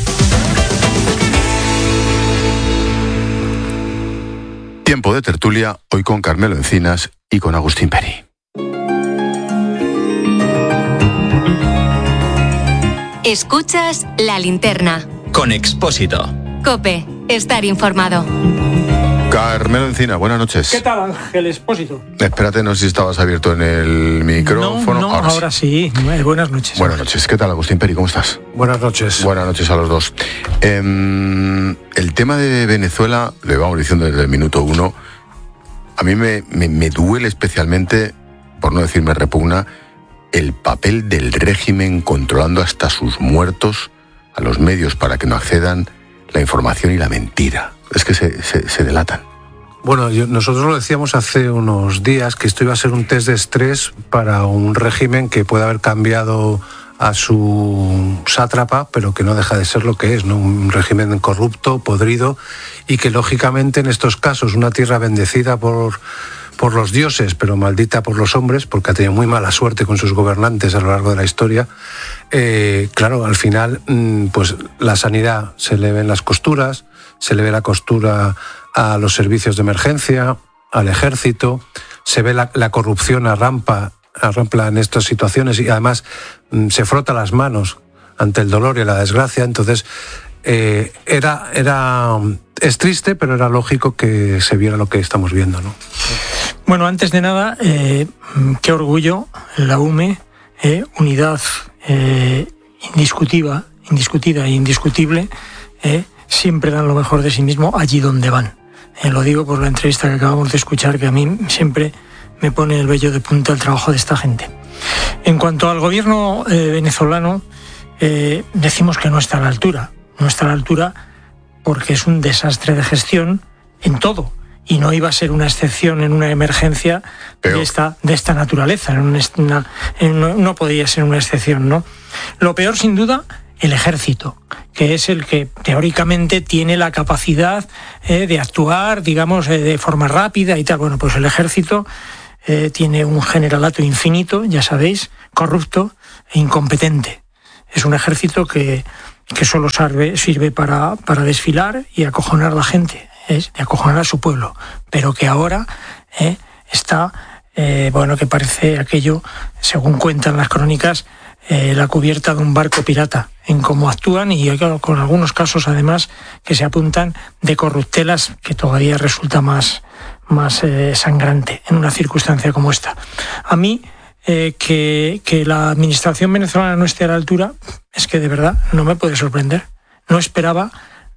Tiempo de tertulia, hoy con Carmelo Encinas y con Agustín Peri. Escuchas La Linterna. Con Expósito. COPE, estar informado. Carmelo Encina, buenas noches. ¿Qué tal, Ángel Expósito? Espérate, no sé si estabas abierto en el micrófono. No, no, ahora, ahora sí. sí. Buenas noches. Buenas noches. ¿Qué tal, Agustín Peri? ¿Cómo estás? Buenas noches. Buenas noches a los dos. Eh, el tema de Venezuela, lo vamos diciendo desde el minuto uno, a mí me, me, me duele especialmente, por no decir me repugna, el papel del régimen controlando hasta sus muertos a los medios para que no accedan la información y la mentira. Es que se, se, se delatan. Bueno, yo, nosotros lo decíamos hace unos días que esto iba a ser un test de estrés para un régimen que puede haber cambiado a su sátrapa, pero que no deja de ser lo que es, ¿no? Un régimen corrupto, podrido, y que lógicamente en estos casos una tierra bendecida por, por los dioses, pero maldita por los hombres, porque ha tenido muy mala suerte con sus gobernantes a lo largo de la historia, eh, claro, al final pues la sanidad se le ven las costuras, se le ve la costura a los servicios de emergencia, al ejército, se ve la, la corrupción a rampa, a rampa en estas situaciones y además se frota las manos ante el dolor y la desgracia. Entonces, eh, era, era, es triste, pero era lógico que se viera lo que estamos viendo, ¿no? Bueno, antes de nada, eh, qué orgullo, la U M E, eh, unidad eh, indiscutible, indiscutida e indiscutible, eh, siempre dan lo mejor de sí mismo allí donde van. Eh, lo digo por la entrevista que acabamos de escuchar, que a mí siempre me pone el vello de punta el trabajo de esta gente. En cuanto al gobierno eh, venezolano, eh, decimos que no está a la altura. No está a la altura porque es un desastre de gestión en todo. Y no iba a ser una excepción en una emergencia de esta, de esta naturaleza. En una, en no, no podía ser una excepción, ¿no? Lo peor, sin duda, el ejército, que es el que teóricamente tiene la capacidad eh, de actuar, digamos, eh, de forma rápida y tal. Bueno, pues el ejército eh, tiene un generalato infinito, ya sabéis, corrupto e incompetente. Es un ejército que, que solo sirve, sirve para, para desfilar y acojonar a la gente. Es de acojonar a su pueblo, pero que ahora eh, está, eh, bueno, que parece aquello, según cuentan las crónicas, eh, la cubierta de un barco pirata, en cómo actúan y con algunos casos además que se apuntan de corruptelas, que todavía resulta más, más eh, sangrante en una circunstancia como esta. A mí, eh, que, que la administración venezolana no esté a la altura, es que de verdad no me puede sorprender. No esperaba...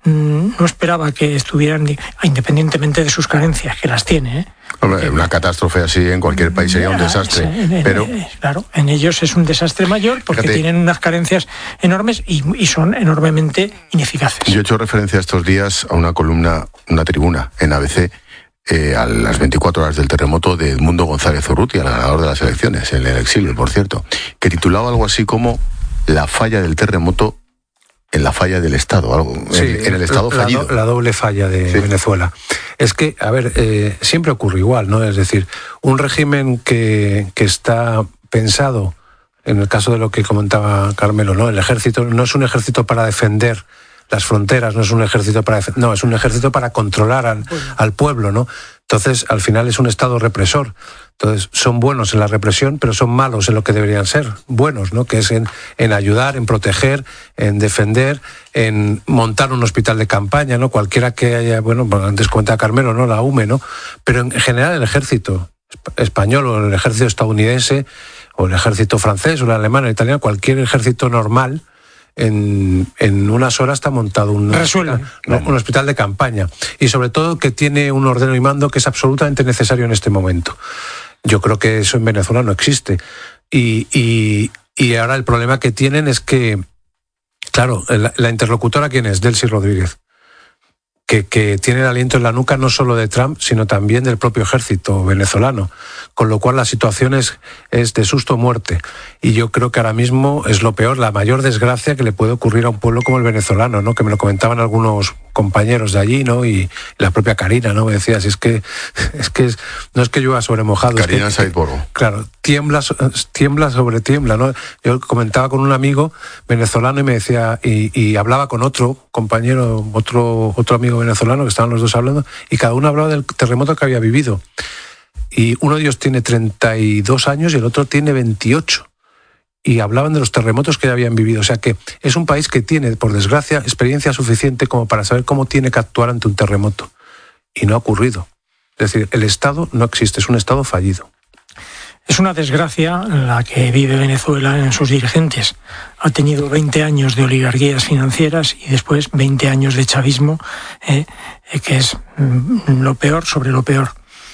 No esperaba que estuvieran, independientemente de sus carencias, que las tiene. ¿eh? Hombre, una catástrofe así en cualquier país sería un desastre. En, pero claro, en ellos es un desastre mayor porque fíjate, tienen unas carencias enormes y, y son enormemente ineficaces. Yo he hecho referencia estos días a una columna, una tribuna en A B C, eh, a las veinticuatro horas del terremoto de Edmundo González Urrutia, el ganador de las elecciones, en el exilio, por cierto, que titulaba algo así como La falla del terremoto en la falla del Estado, algo, sí, en, en el Estado la, fallido. La doble falla de sí. Venezuela. Es que, a ver, eh, siempre ocurre igual, ¿no? Es decir, un régimen que, que está pensado, en el caso de lo que comentaba Carmelo, ¿no? El ejército no es un ejército para defender las fronteras, no es un ejército para defender, no, es un ejército para controlar al, al pueblo, ¿no? Entonces, al final es un Estado represor. Entonces, son buenos en la represión, pero son malos en lo que deberían ser buenos, ¿no? Que es en, en ayudar, en proteger, en defender, en montar un hospital de campaña, ¿no? Cualquiera que haya, bueno, antes comentaba Carmelo, ¿no? La U M E, ¿no? Pero en general el ejército español o el ejército estadounidense o el ejército francés o el alemán, el italiano, cualquier ejército normal, En, en unas horas está montado un hospital, no, un hospital de campaña y sobre todo que tiene un ordeno y mando que es absolutamente necesario en este momento. Yo creo que eso en Venezuela no existe y, y, y ahora el problema que tienen es que, claro, la, la interlocutora ¿quién es? Delcy Rodríguez, que, que tiene el aliento en la nuca no solo de Trump, sino también del propio ejército venezolano, con lo cual la situación es, es de susto o muerte. Y yo creo que ahora mismo es lo peor, la mayor desgracia que le puede ocurrir a un pueblo como el venezolano, ¿no? Que me lo comentaban algunos compañeros de allí, ¿no? Y la propia Karina, ¿no? Me decía, si es que, es que es, no es que llueva sobre mojado. Karina es que, Saidboro. Claro, tiembla, tiembla sobre tiembla, ¿no? Yo comentaba con un amigo venezolano y me decía, y, y hablaba con otro compañero, otro, otro amigo venezolano, que estaban los dos hablando, y cada uno hablaba del terremoto que había vivido. Y uno de ellos tiene treinta y dos años y el otro tiene veintiocho. Y hablaban de los terremotos que ya habían vivido. O sea que es un país que tiene, por desgracia, experiencia suficiente como para saber cómo tiene que actuar ante un terremoto. Y no ha ocurrido. Es decir, el Estado no existe, es un Estado fallido. Es una desgracia la que vive Venezuela en sus dirigentes. Ha tenido veinte años de oligarquías financieras y después veinte años de chavismo, eh, que es lo peor sobre lo peor.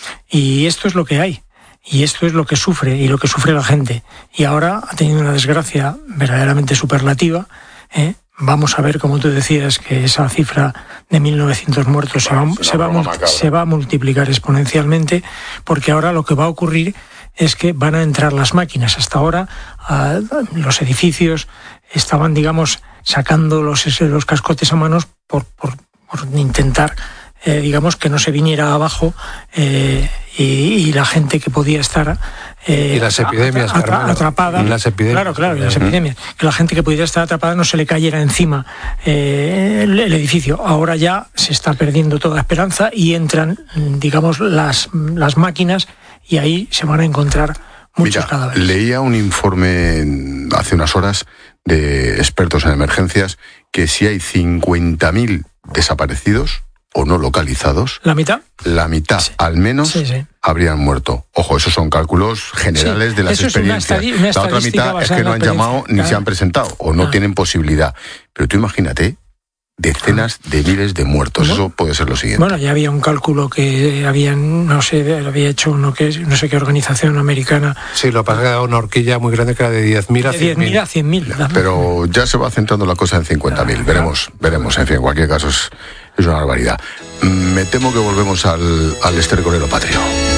Y esto es lo que hay. Y esto es lo que sufre y lo que sufre la gente. Y ahora ha tenido una desgracia verdaderamente superlativa. ¿eh? Vamos a ver, como tú decías, que esa cifra de mil novecientos muertos se va, se, va, se va a multiplicar exponencialmente, porque ahora lo que va a ocurrir es que van a entrar las máquinas. Hasta ahora uh, los edificios estaban, digamos, sacando los, los cascotes a manos por, por, por intentar... Eh, digamos que no se viniera abajo eh, y, y la gente que podía estar eh, y las epidemias, atra- atrapada, y las epidemias, claro, claro, y las epidemias, que la gente que pudiera estar atrapada no se le cayera encima eh, el, el edificio. Ahora ya se está perdiendo toda esperanza y entran, digamos, las, las máquinas y ahí se van a encontrar muchos Mira, cadáveres. Leía un informe hace unas horas de expertos en emergencias que si hay cincuenta mil desaparecidos o no localizados, ¿la mitad? La mitad, sí. al menos, sí, sí. habrían muerto. Ojo, esos son cálculos generales sí, de las experiencias. Es una la otra mitad es que no han llamado ni claro. se han presentado o no ah. tienen posibilidad. Pero tú imagínate, decenas ah. de miles de muertos. Bueno, eso puede ser lo siguiente. Bueno, ya había un cálculo que habían, no sé, había hecho uno que no sé qué organización americana. Sí, lo pasa que era una horquilla muy grande que era de diez mil a cien mil. De diez mil a cien mil. Pero ya se va centrando la cosa en cincuenta mil. Ah, veremos, claro. veremos. En fin, en cualquier caso es... Es una barbaridad. Me temo que volvemos al, al estercolero patrio.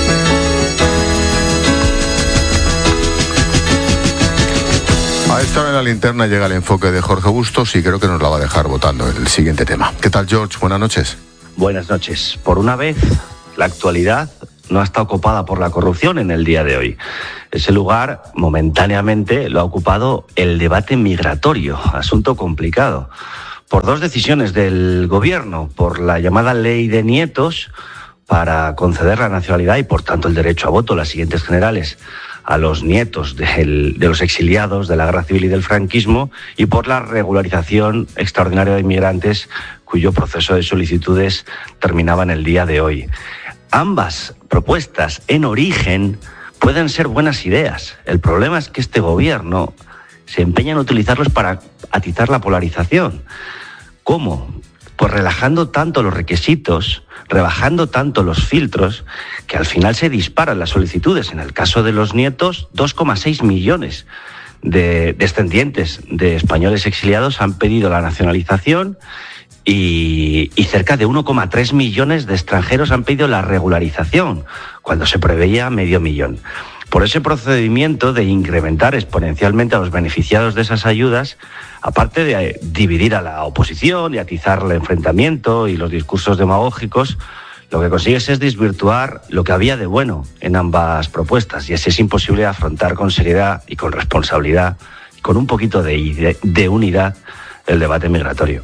A esta hora en la linterna llega el enfoque de Jorge Bustos y creo que nos la va a dejar votando el siguiente tema. ¿Qué tal, George? Buenas noches. Buenas noches. Por una vez, la actualidad no está ocupada por la corrupción en el día de hoy. Ese lugar, momentáneamente, lo ha ocupado el debate migratorio, asunto complicado. Por dos decisiones del gobierno, por la llamada ley de nietos para conceder la nacionalidad y por tanto el derecho a voto, las siguientes generales, a los nietos del, de los exiliados de la guerra civil y del franquismo, y por la regularización extraordinaria de inmigrantes cuyo proceso de solicitudes terminaba en el día de hoy. Ambas propuestas en origen pueden ser buenas ideas. El problema es que este gobierno se empeña en utilizarlos para atizar la polarización. ¿Cómo? Pues relajando tanto los requisitos, rebajando tanto los filtros, que al final se disparan las solicitudes. En el caso de los nietos, dos coma seis millones de descendientes de españoles exiliados han pedido la nacionalización y, y cerca de uno coma tres millones de extranjeros han pedido la regularización, cuando se preveía medio millón. Por ese procedimiento de incrementar exponencialmente a los beneficiados de esas ayudas, aparte de dividir a la oposición y atizar el enfrentamiento y los discursos demagógicos, lo que consigues es desvirtuar lo que había de bueno en ambas propuestas, y así es imposible afrontar con seriedad y con responsabilidad, y con un poquito de, de unidad, el debate migratorio.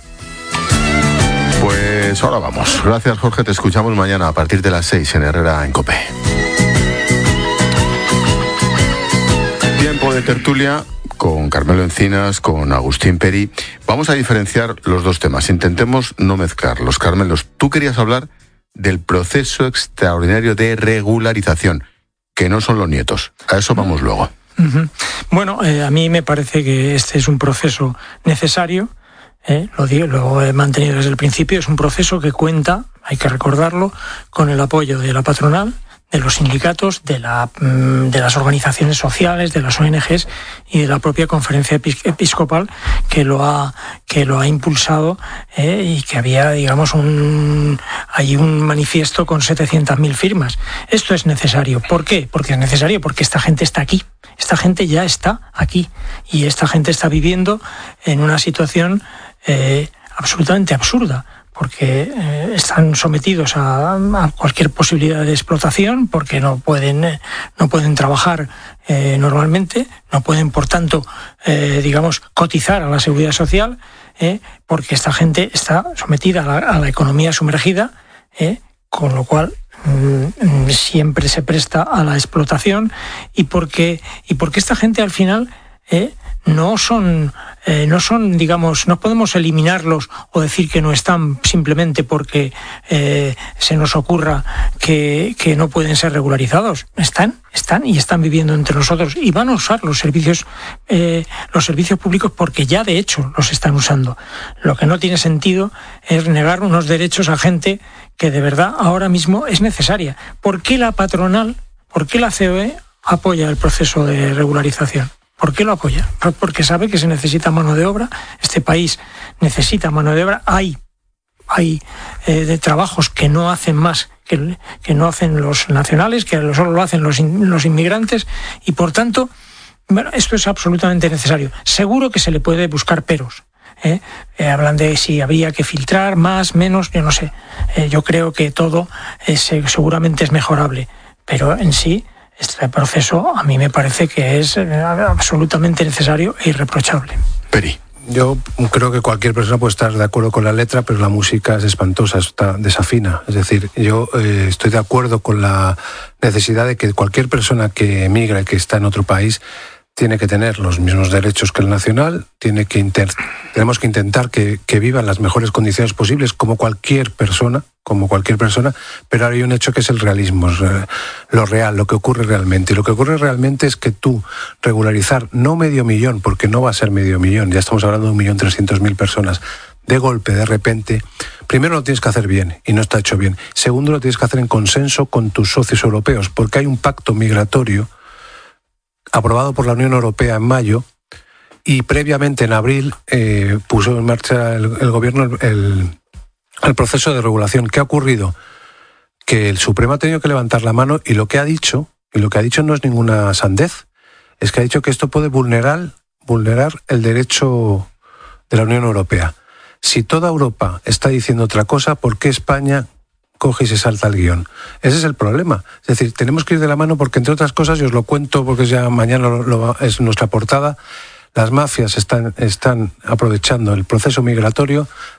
Pues ahora vamos. Gracias, Jorge. Te escuchamos mañana a partir de las seis en Herrera en COPE. Tiempo de tertulia con Carmelo Encinas, con Agustín Peri. Vamos a diferenciar los dos temas. Intentemos no mezclarlos. Carmelos, tú querías hablar del proceso extraordinario de regularización, que no son los nietos. A eso vamos luego. Uh-huh. Bueno, eh, a mí me parece que este es un proceso necesario. Eh, lo, digo, lo he mantenido desde el principio. Es un proceso que cuenta, hay que recordarlo, con el apoyo de la patronal, de los sindicatos, de, la, de las organizaciones sociales, de las O N Ges y de la propia Conferencia Episcopal, que lo ha que lo ha impulsado, eh, y que había, digamos, un hay un manifiesto con setecientas mil firmas. Esto es necesario. ¿Por qué? Porque es necesario, porque esta gente está aquí. Esta gente ya está aquí y esta gente está viviendo en una situación eh, absolutamente absurda, porque eh, están sometidos a, a cualquier posibilidad de explotación, porque no pueden eh, no pueden trabajar eh, normalmente, no pueden, por tanto, eh, digamos, cotizar a la seguridad social, eh, porque esta gente está sometida a la, a la economía sumergida, eh, con lo cual mm, siempre se presta a la explotación, y porque y porque esta gente al final eh, no son eh, no son digamos no podemos eliminarlos o decir que no están simplemente porque eh, se nos ocurra que, que no pueden ser regularizados. Están, están y están viviendo entre nosotros y van a usar los servicios eh, los servicios públicos, porque ya de hecho los están usando. Lo que no tiene sentido es negar unos derechos a gente que de verdad ahora mismo es necesaria. ¿Por qué la patronal, por qué la C O E apoya el proceso de regularización? ¿Por qué lo apoya? Porque sabe que se necesita mano de obra. Este país necesita mano de obra. Hay, hay eh, de trabajos que no hacen más, que, que no hacen los nacionales, que solo lo hacen los, in, los inmigrantes, y por tanto, bueno, esto es absolutamente necesario. Seguro que se le puede buscar peros. ¿eh? Eh, hablan de si habría que filtrar más, menos, yo no sé. Eh, yo creo que todo es, seguramente es mejorable, pero en sí, este proceso a mí me parece que es absolutamente necesario e irreprochable. Peri. Yo creo que cualquier persona puede estar de acuerdo con la letra, pero la música es espantosa, está desafina. Es decir, yo eh, estoy de acuerdo con la necesidad de que cualquier persona que emigra y que está en otro país tiene que tener los mismos derechos que el nacional, tiene que inter- tenemos que intentar que, que viva en las mejores condiciones posibles, como cualquier persona, como cualquier persona, pero hay un hecho que es el realismo, es lo real, lo que ocurre realmente. Y lo que ocurre realmente es que tú regularizar, no medio millón, porque no va a ser medio millón, ya estamos hablando de un millón trescientos mil personas, de golpe, de repente, primero lo tienes que hacer bien, y no está hecho bien. Segundo, lo tienes que hacer en consenso con tus socios europeos, porque hay un pacto migratorio aprobado por la Unión Europea en mayo, y previamente en abril eh, puso en marcha el, el gobierno el, el, el proceso de regulación. ¿Qué ha ocurrido? Que el Supremo ha tenido que levantar la mano, y lo que ha dicho, y lo que ha dicho no es ninguna sandez, es que ha dicho que esto puede vulnerar, vulnerar el derecho de la Unión Europea. Si toda Europa está diciendo otra cosa, ¿por qué España coge y se salta el guión? Ese es el problema. Es decir, tenemos que ir de la mano porque, entre otras cosas, y os lo cuento porque ya mañana lo, lo, es nuestra portada, las mafias están, están aprovechando el proceso migratorio